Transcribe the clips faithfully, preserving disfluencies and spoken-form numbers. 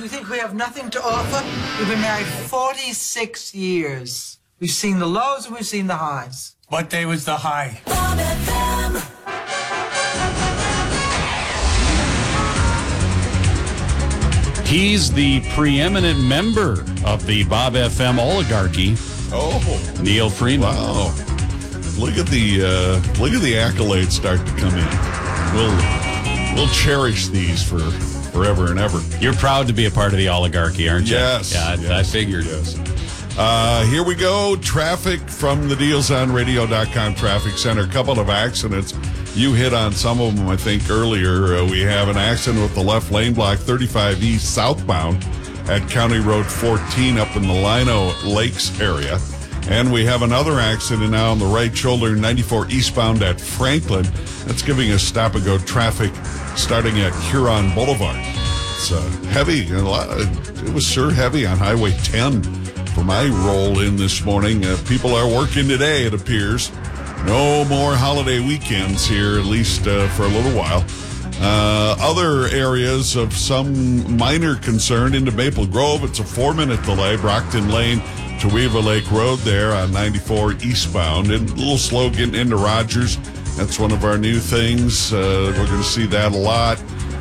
You think we have nothing to offer? We've been married forty-six years. We've seen the lows and we've seen the highs. What day was the high? Bob F M. He's the preeminent member of the Bob F M oligarchy. Oh, Neil Freeman. Wow! Look at the uh, look at the accolades start to come in. We'll we'll cherish these for forever and ever. You're proud to be a part of the oligarchy, aren't you? Yes. Yeah, I, yes, I figured. Yes. Uh, here we go. Traffic from the deals on radio dot com traffic center. A couple of accidents. You hit on some of them, I think, earlier. Uh, we have an accident with the left lane block, thirty-five East southbound at County Road fourteen up in the Lino Lakes area. And we have another accident now on the right shoulder, ninety-four eastbound at Franklin. That's giving us stop-and-go traffic starting at Huron Boulevard. It's uh, heavy. A lot of, it was sure heavy on Highway ten for my roll in this morning. Uh, people are working today, it appears. No more holiday weekends here, at least uh, for a little while. Uh, other areas of some minor concern into Maple Grove. It's a four-minute delay. Brockton Lane to Weaver Lake Road there on ninety-four eastbound. And a little slow getting into Rogers. That's one of our new things. Uh, we're going to see that a lot.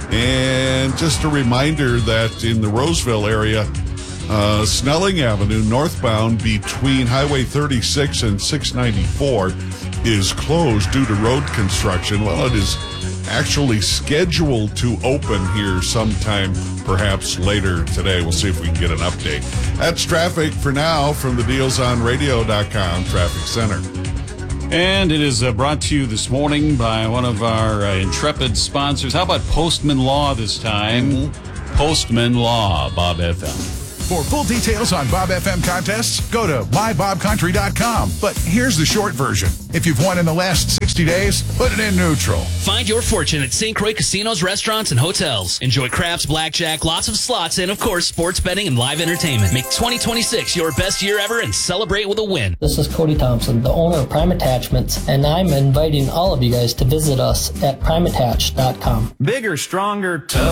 And just a reminder that in the Roseville area, uh, Snelling Avenue northbound between Highway thirty-six and six ninety-four is closed due to road construction. Well, it is actually scheduled to open here sometime, perhaps later today. We'll see if we can get an update. That's traffic for now from the deals on radio dot com Traffic Center. And it is uh, brought to you this morning by one of our uh, intrepid sponsors. How about Postman Law this time? Mm-hmm. Postman Law, Bob F M. For full details on Bob F M contests, go to my bob country dot com. But here's the short version. If you've won in the last sixty days, put it in neutral. Find your fortune at Saint Croix casinos, restaurants, and hotels. Enjoy craps, blackjack, lots of slots, and, of course, sports betting and live entertainment. Make twenty twenty-six your best year ever and celebrate with a win. This is Cody Thompson, the owner of Prime Attachments, and I'm inviting all of you guys to visit us at prime attach dot com. Bigger, stronger, tougher.